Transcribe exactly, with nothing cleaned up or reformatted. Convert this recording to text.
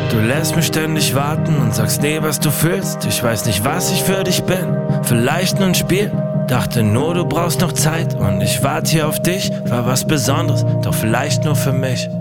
Du lässt mich ständig warten und sagst nie, was du fühlst. Ich weiß nicht, was ich für dich bin, vielleicht nur ein Spiel. Dachte nur, du brauchst noch Zeit und ich warte hier auf dich. War was Besonderes, doch vielleicht nur für mich.